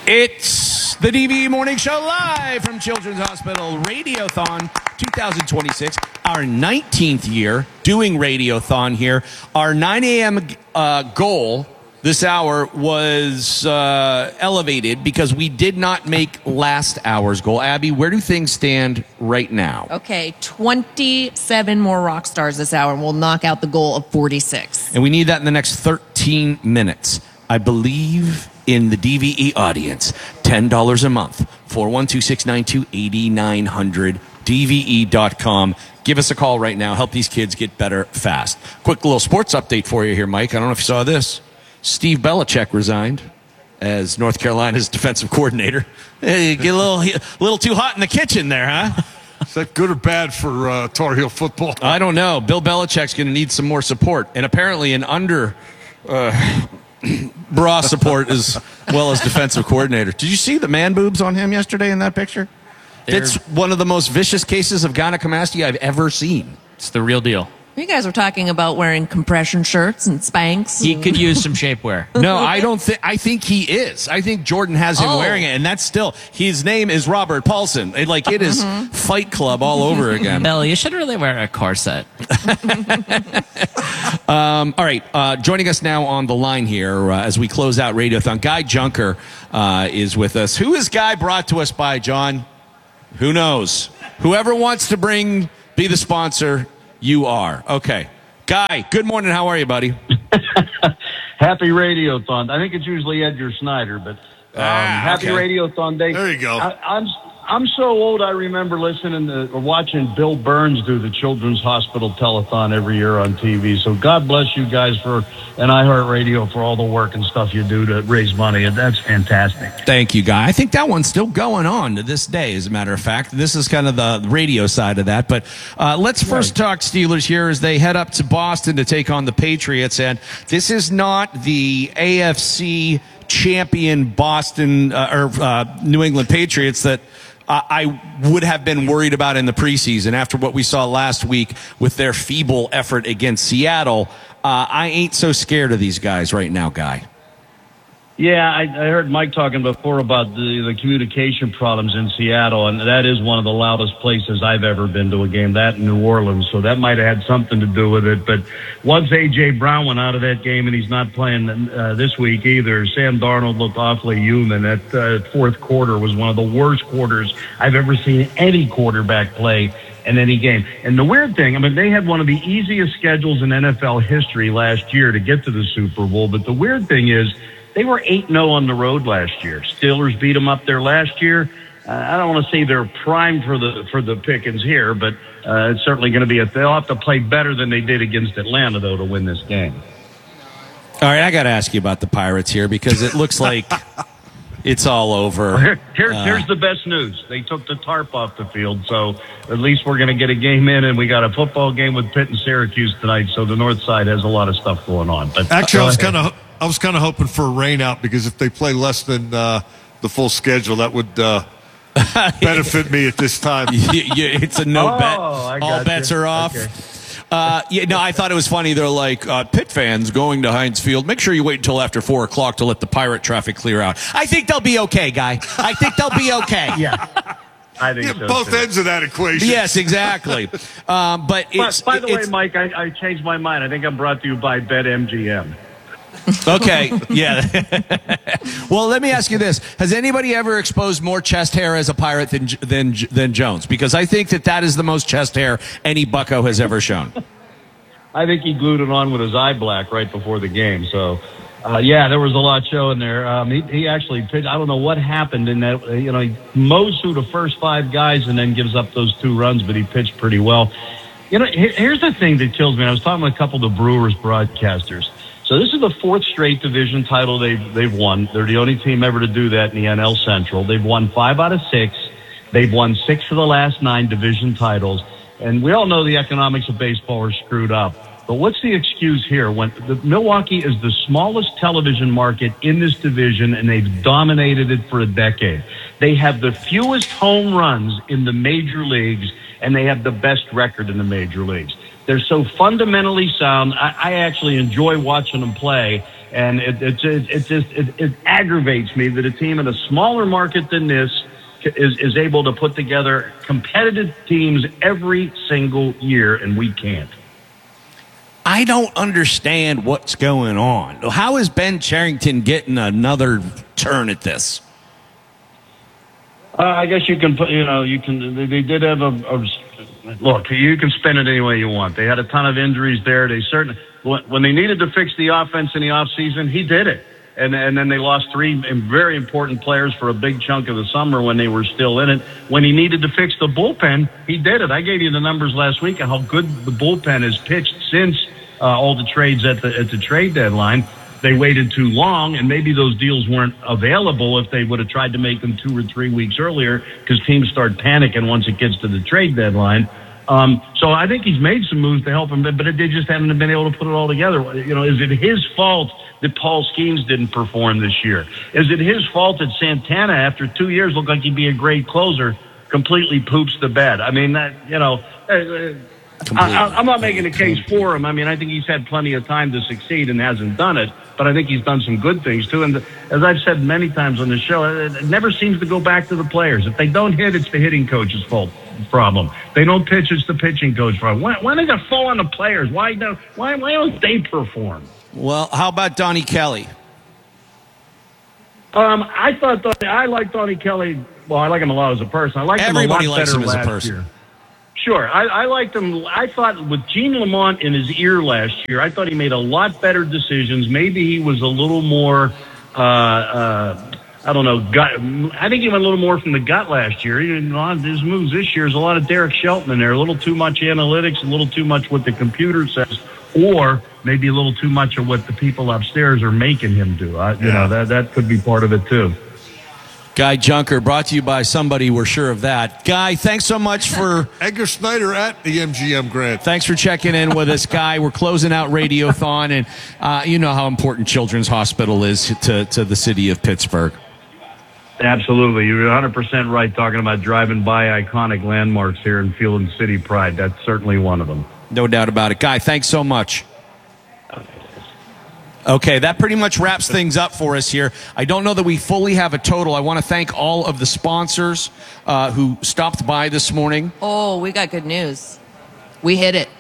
It's the DVE Morning Show live from Children's Hospital Radiothon 2026, our 19th year doing Radiothon here. Our 9 a.m. Goal this hour was elevated because we did not make last hour's goal. Abby, where do things stand right now? Okay, 27 more rock stars this hour, and we'll knock out the goal of 46. And we need that in the next 13 minutes. I believe in the DVE audience. $10 a month. 412-692-8900. DVE.com. Give us a call right now. Help these kids get better fast. Quick little sports update for you here, Mike. I don't know if you saw this. Steve Belichick resigned as North Carolina's defensive coordinator. Hey, get a little too hot in the kitchen there, huh? Is that good or bad for Tar Heel football? I don't know. Bill Belichick's going to need some more support. And apparently an bra support as well as defensive coordinator. Did you see the man boobs on him yesterday in that picture? It's one of the most vicious cases of gynecomastia I've ever seen. It's the real deal. You guys were talking about wearing compression shirts and Spanx. He could use some shapewear. No, I don't think. I think he is. I think Jordan has him wearing it, and that's still. His name is Robert Paulson. It is Fight Club all over again. Bill, you should really wear a corset. All right, joining us now on the line here as we close out Radiothon, Guy Junker is with us. Who is Guy brought to us by, John? Who knows? Whoever wants to be the sponsor. You are. Okay. Guy, good morning. How are you, buddy? Happy Radiothon. I think it's usually Edgar Snyder, but happy Radiothon Day. There you go. I'm so old I remember listening or watching Bill Burns do the Children's Hospital Telethon every year on TV. So God bless you guys and iHeartRadio for all the work and stuff you do to raise money. And that's fantastic. Thank you, Guy. I think that one's still going on to this day, as a matter of fact. This is kind of the radio side of that. But let's first talk Steelers here as they head up to Boston to take on the Patriots. And this is not the AFC champion Boston New England Patriots that I would have been worried about in the preseason after what we saw last week with their feeble effort against Seattle. I ain't so scared of these guys right now, Guy. Yeah, I heard Mike talking before about the communication problems in Seattle, and that is one of the loudest places I've ever been to a game, that in New Orleans, so that might have had something to do with it. But once A.J. Brown went out of that game, and he's not playing this week either, Sam Darnold looked awfully human. That fourth quarter was one of the worst quarters I've ever seen any quarterback play in any game. And the weird thing, they had one of the easiest schedules in NFL history last year to get to the Super Bowl, but the weird thing is, they were 8-0 on the road last year. Steelers beat them up there last year. I don't want to say they're primed for the pickings here, but it's certainly going to be they'll have to play better than they did against Atlanta, though, to win this game. All right, I got to ask you about the Pirates here because it looks like it's all over. Here's the best news. They took the tarp off the field, so at least we're going to get a game in, and we got a football game with Pitt and Syracuse tonight, so the north side has a lot of stuff going on. But actually, I was kind of hoping for a rain out because if they play less than the full schedule, that would benefit me at this time. It's a no bet. All bets are off. Okay. I thought it was funny. They're like, Pitt fans going to Heinz Field, make sure you wait until after 4 o'clock to let the pirate traffic clear out. I think they'll be okay, Guy. I think they'll be okay. Yeah. I think so both too. ends of that equation. Yes, exactly. But by the way, Mike, I changed my mind. I think I'm brought to you by BetMGM. Okay, yeah. Well, let me ask you this. Has anybody ever exposed more chest hair as a pirate than Jones? Because I think that is the most chest hair any bucko has ever shown. I think he glued it on with his eye black right before the game. So, there was a lot showing there. He actually pitched. I don't know what happened in that. He mows through the first 5 guys and then gives up those 2 runs, but he pitched pretty well. Here's the thing that kills me. I was talking with a couple of the Brewers broadcasters. So this is the 4th straight division title they've won. They're the only team ever to do that in the NL Central. They've won 5 out of 6. They've won 6 of the last 9 division titles. And we all know the economics of baseball are screwed up. But what's the excuse here? When Milwaukee is the smallest television market in this division, and they've dominated it for a decade. They have the fewest home runs in the major leagues, and they have the best record in the major leagues. They're so fundamentally sound. I actually enjoy watching them play, and it aggravates me that a team in a smaller market than this is able to put together competitive teams every single year, and we can't. I don't understand what's going on. How is Ben Cherington getting another turn at this? I guess you can put, they did have look, you can spin it any way you want. They had a ton of injuries there. They certainly, when they needed to fix the offense in the offseason, he did it. And then they lost three very important players for a big chunk of the summer when they were still in it. When he needed to fix the bullpen, he did it. I gave you the numbers last week on how good the bullpen has pitched since all the trades at the trade deadline. They waited too long, and maybe those deals weren't available if they would have tried to make them 2 or 3 weeks earlier, because teams start panicking once it gets to the trade deadline. So I think he's made some moves to help him, but they just haven't been able to put it all together. Is it his fault that Paul Skeens didn't perform this year? Is it his fault that Santana, after 2 years, looked like he'd be a great closer, completely poops the bed? I mean, I'm not making a case for him. I mean, I think he's had plenty of time to succeed and hasn't done it, but I think he's done some good things too. And as I've said many times on the show, it never seems to go back to the players. If they don't hit, it's the hitting coach's problem. They don't pitch, it's the pitching coach's problem. Why does it fall on the players? Why don't they perform? Well, how about Donnie Kelly? I like Donnie Kelly. Well, I like him a lot as a person. I like him a lot better last year. Sure. I liked him. I thought with Gene Lamont in his ear last year, I thought he made a lot better decisions. Maybe he was a little more, I don't know, gut. I think he went a little more from the gut last year. A lot of his moves this year is a lot of Derek Shelton in there, a little too much analytics, a little too much what the computer says, or maybe a little too much of what the people upstairs are making him do. That could be part of it too. Guy Junker, brought to you by somebody, we're sure of that. Guy, thanks so much for... Edgar Snyder at the MGM Grand. Thanks for checking in with us, Guy. We're closing out Radiothon, and you know how important Children's Hospital is to the city of Pittsburgh. Absolutely. You're 100% right talking about driving by iconic landmarks here and feeling city pride. That's certainly one of them. No doubt about it. Guy, thanks so much. Okay, that pretty much wraps things up for us here. I don't know that we fully have a total. I want to thank all of the sponsors who stopped by this morning. Oh, we got good news. We hit it.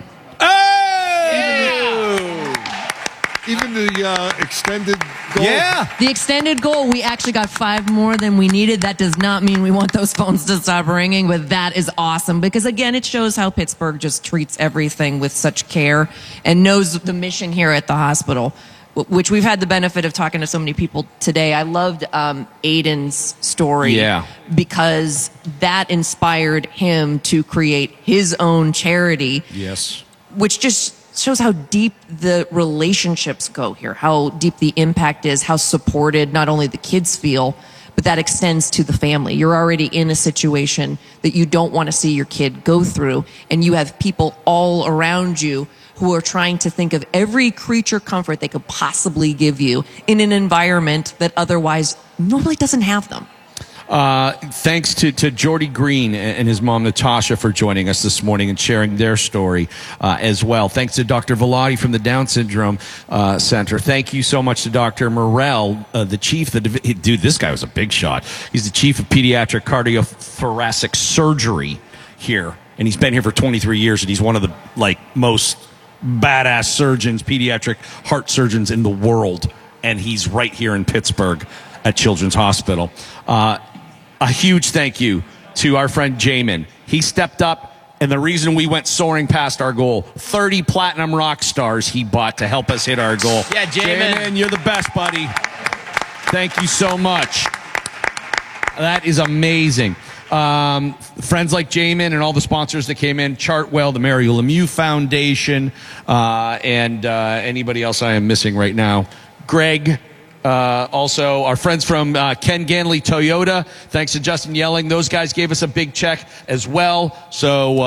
Even the extended goal. Yeah. The extended goal, we actually got 5 more than we needed. That does not mean we want those phones to stop ringing, but that is awesome because, again, it shows how Pittsburgh just treats everything with such care and knows the mission here at the hospital, which we've had the benefit of talking to so many people today. I loved Aiden's story because that inspired him to create his own charity. Yes. Which just shows how deep the relationships go here, how deep the impact is, how supported not only the kids feel, but that extends to the family. You're already in a situation that you don't want to see your kid go through, and you have people all around you who are trying to think of every creature comfort they could possibly give you in an environment that otherwise normally doesn't have them. Thanks to Jordy Green and his mom, Natasha, for joining us this morning and sharing their story as well. Thanks to Dr. Velati from the Down Syndrome Center. Thank you so much to Dr. Morrell, the chief. Dude, this guy was a big shot. He's the chief of pediatric cardiothoracic surgery here, and he's been here for 23 years, and he's one of the most badass surgeons, pediatric heart surgeons in the world, and he's right here in Pittsburgh at Children's Hospital. A huge thank you to our friend Jamin. He stepped up, and the reason we went soaring past our goal, 30 platinum rock stars he bought to help us hit our goal. Yeah, Jamin, you're the best, buddy. Thank you so much. That is amazing. Friends like Jamin and all the sponsors that came in, Chartwell, the Mario Lemieux Foundation, and anybody else I am missing right now. Greg, also our friends from Ken Ganley Toyota. Thanks to Justin Yelling. Those guys gave us a big check as well. So,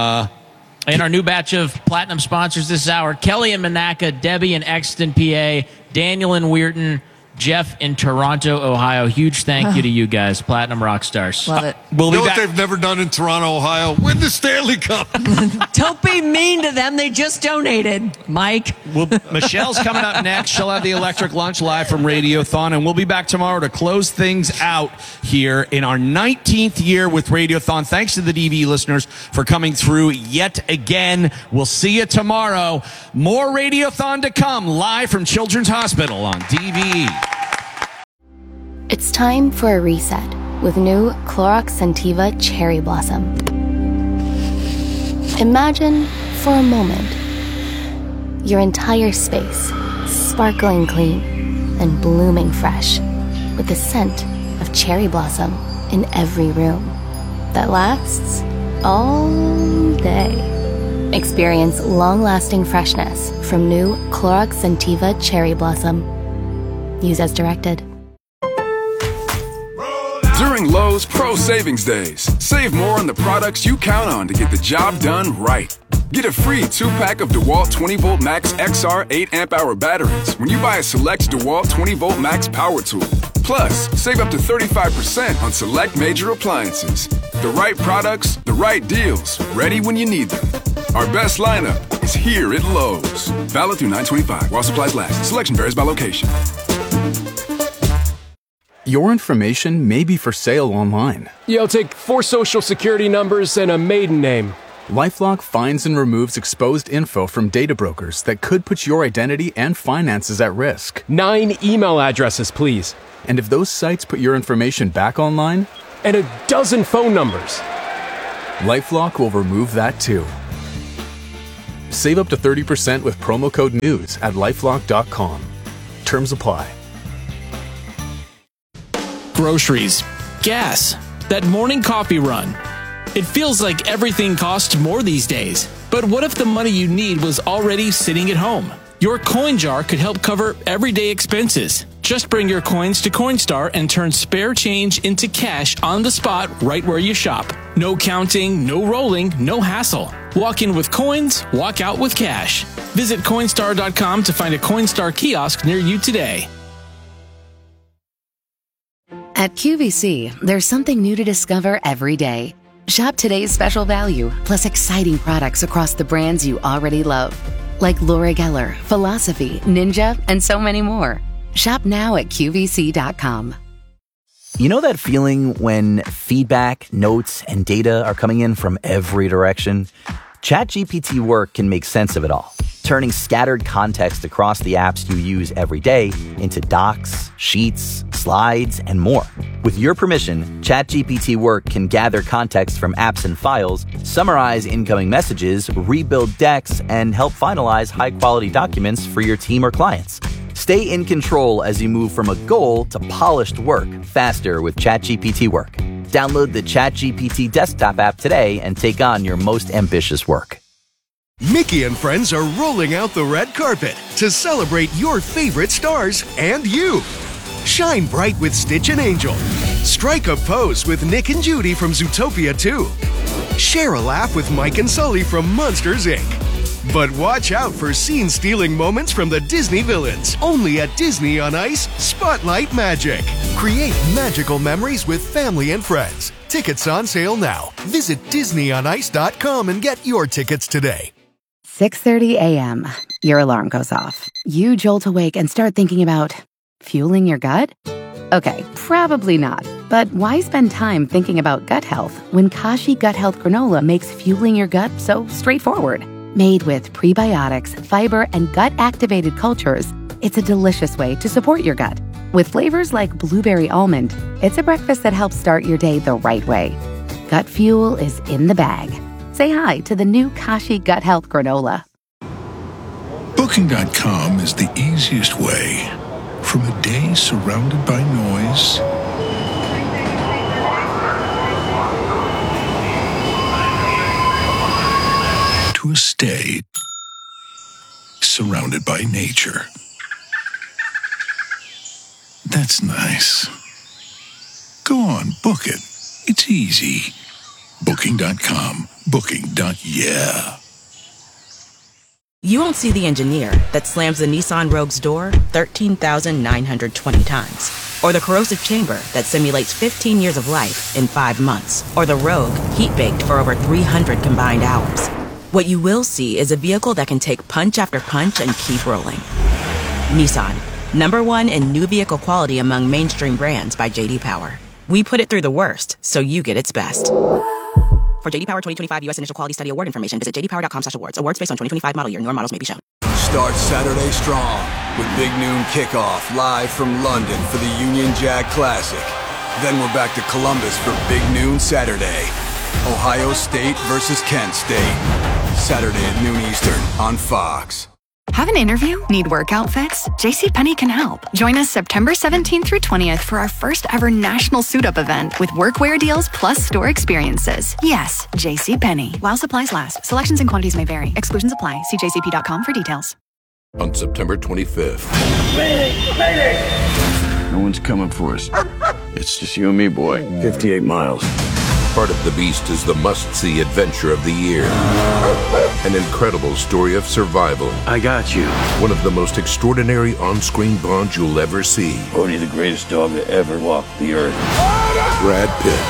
and our new batch of platinum sponsors this hour, Kelly in Monaca, Debbie in Exton, PA, Daniel in Weirton, Jeff in Toronto, Ohio. Huge thank you to you guys, Platinum Rock Stars. Love it. You know what they've never done in Toronto, Ohio? Win the Stanley Cup. Don't be mean to them. They just donated, Mike. Well, Michelle's coming up next. She'll have the Electric Lunch live from Radiothon, and we'll be back tomorrow to close things out here in our 19th year with Radiothon. Thanks to the DV listeners for coming through yet again. We'll see you tomorrow. More Radiothon to come live from Children's Hospital on DV. It's time for a reset with new Clorox Scentiva Cherry Blossom. Imagine, for a moment, your entire space sparkling clean and blooming fresh with the scent of cherry blossom in every room that lasts all day. Experience long-lasting freshness from new Clorox Scentiva Cherry Blossom. Use as directed. During Lowe's Pro Savings Days, save more on the products you count on to get the job done right. Get a free 2-pack of DeWalt 20V Max XR 8 amp-hour batteries when you buy a select DeWalt 20V Max power tool. Plus, save up to 35% on select major appliances. The right products, the right deals, ready when you need them. Our best lineup is here at Lowe's. Valid through 9/25 while supplies last. Selection varies by location. Your information may be for sale online. Yeah, I'll take 4 social security numbers and a maiden name. LifeLock finds and removes exposed info from data brokers that could put your identity and finances at risk. 9 email addresses, please. And if those sites put your information back online, and a dozen phone numbers, LifeLock will remove that too. Save up to 30% with promo code NEWS at lifelock.com. Terms apply. Groceries, gas, that morning coffee run. It feels like everything costs more these days. But what if the money you need was already sitting at home? Your coin jar could help cover everyday expenses. Just bring your coins to Coinstar and turn spare change into cash on the spot right where you shop. No counting, no rolling, no hassle. Walk in with coins, walk out with cash. Visit Coinstar.com to find a Coinstar kiosk near you today. At QVC, there's something new to discover every day. Shop today's special value, plus exciting products across the brands you already love. Like Laura Geller, Philosophy, Ninja, and so many more. Shop now at QVC.com. You know that feeling when feedback, notes, and data are coming in from every direction? ChatGPT Work can make sense of it all, turning scattered context across the apps you use every day into docs, sheets, slides, and more. With your permission, ChatGPT Work can gather context from apps and files, summarize incoming messages, rebuild decks, and help finalize high-quality documents for your team or clients. Stay in control as you move from a goal to polished work faster with ChatGPT Work. Download the ChatGPT desktop app today and take on your most ambitious work. Mickey and friends are rolling out the red carpet to celebrate your favorite stars and you. Shine bright with Stitch and Angel. Strike a pose with Nick and Judy from Zootopia 2. Share a laugh with Mike and Sully from Monsters, Inc. But watch out for scene-stealing moments from the Disney villains. Only at Disney on Ice Spotlight Magic. Create magical memories with family and friends. Tickets on sale now. Visit DisneyOnIce.com and get your tickets today. 6:30 a.m. Your alarm goes off. You jolt awake and start thinking about fueling your gut? Okay, probably not. But why spend time thinking about gut health when Kashi Gut Health Granola makes fueling your gut so straightforward? Made with prebiotics, fiber, and gut-activated cultures, it's a delicious way to support your gut. With flavors like blueberry almond, it's a breakfast that helps start your day the right way. Gut fuel is in the bag. Say hi to the new Kashi Gut Health Granola. Booking.com is the easiest way from a day surrounded by noise to a stay surrounded by nature. That's nice. Go on, book it. It's easy. Booking.com. Booking.yeah. You won't see the engineer that slams the Nissan Rogue's door 13,920 times. Or the corrosive chamber that simulates 15 years of life in 5 months. Or the Rogue heat-baked for over 300 combined hours. What you will see is a vehicle that can take punch after punch and keep rolling. Nissan, #1 in new vehicle quality among mainstream brands by J.D. Power. We put it through the worst, so you get its best. For J.D. Power 2025 U.S. Initial Quality Study Award information, visit jdpower.com/awards. Awards based on 2025 model year. Newer models may be shown. Start Saturday strong with Big Noon Kickoff live from London for the Union Jack Classic. Then we're back to Columbus for Big Noon Saturday. Ohio State versus Kent State. Saturday at noon Eastern on Fox. Have an interview? Need work outfits? JCPenney can help. Join us September 17th through 20th for our first ever national suit-up event with workwear deals plus store experiences. Yes, JCPenney. While supplies last. Selections and quantities may vary. Exclusions apply. See jcp.com for details. On September 25th. Mayday! No one's coming for us. It's just you and me, boy. 58 miles. Part of the Beast is the must-see adventure of the year. An incredible story of survival. I got you. One of the most extraordinary on-screen bonds you'll ever see. Odie, the greatest dog to ever walk the earth. Brad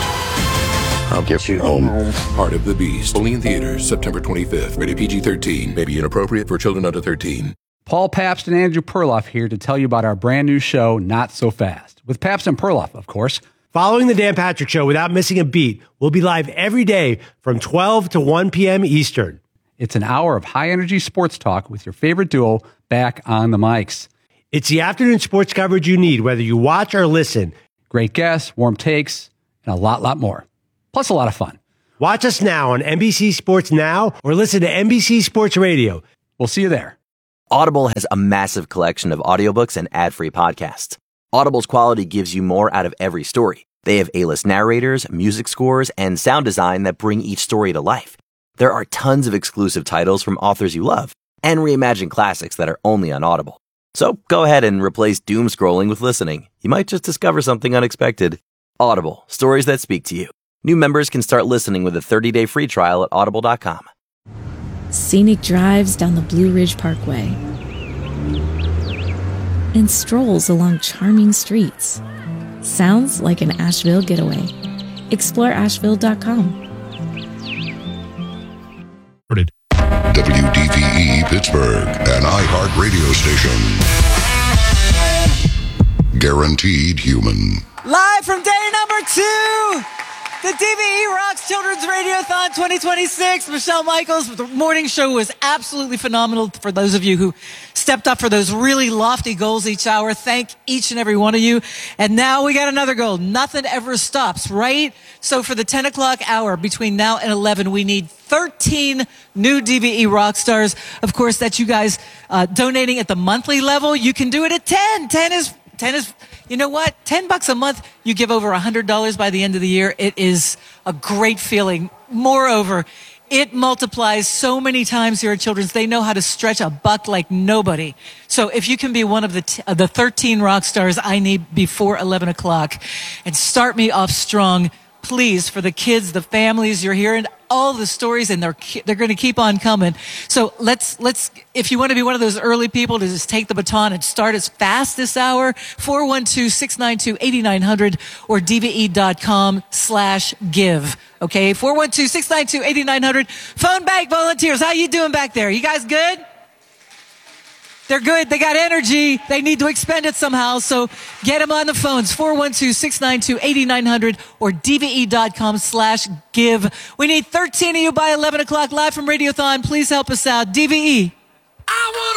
Pitt. I'll get you home. Part of the Beast. Only in theaters, September 25th. Rated PG-13. May be inappropriate for children under 13. Paul Pabst and Andrew Perloff here to tell you about our brand new show, Not So Fast. With Pabst and Perloff, of course. Following the Dan Patrick Show without missing a beat, we'll be live every day from 12 to 1 p.m. Eastern. It's an hour of high-energy sports talk with your favorite duo back on the mics. It's the afternoon sports coverage you need, whether you watch or listen. Great guests, warm takes, and a lot more. Plus a lot of fun. Watch us now on NBC Sports Now or listen to NBC Sports Radio. We'll see you there. Audible has a massive collection of audiobooks and ad-free podcasts. Audible's quality gives you more out of every story. They have A-list narrators, music scores, and sound design that bring each story to life. There are tons of exclusive titles from authors you love, and reimagined classics that are only on Audible. So go ahead and replace doom scrolling with listening. You might just discover something unexpected. Audible, stories that speak to you. New members can start listening with a 30-day free trial at audible.com. Scenic drives down the Blue Ridge Parkway and strolls along charming streets. Sounds like an Asheville getaway. Explore Asheville.com. WDVE Pittsburgh, an iHeart radio station. Guaranteed human. Live from day number 2, the DVE Rocks Children's Radiothon 2026. Michelle Michaels, the morning show was absolutely phenomenal for those of you who stepped up for those really lofty goals each hour. Thank each and every one of you. And now we got another goal. Nothing ever stops, right? So for the 10 o'clock hour between now and 11, we need 13 new DVE rock stars. Of course, that's you guys donating at the monthly level. You can do it at 10. 10 is, you know what? $10 a month, you give over $100 by the end of the year. It is a great feeling. Moreover, it multiplies so many times here at Children's. They know how to stretch a buck like nobody. So if you can be one of the 13 rock stars I need before 11 o'clock and start me off strong, please, for the kids, the families, you're hearing all the stories, and they're going to keep on coming. So let's, if you want to be one of those early people to just take the baton and start as fast this hour, 412-692-8900 or dve.com/give. Okay, 412-692-8900. Phone bank volunteers, how you doing back there? You guys good? They're good. They got energy. They need to expend it somehow. So get them on the phones. 412-692-8900 or dve.com/give. We need 13 of you by 11 o'clock live from Radiothon. Please help us out. DVE.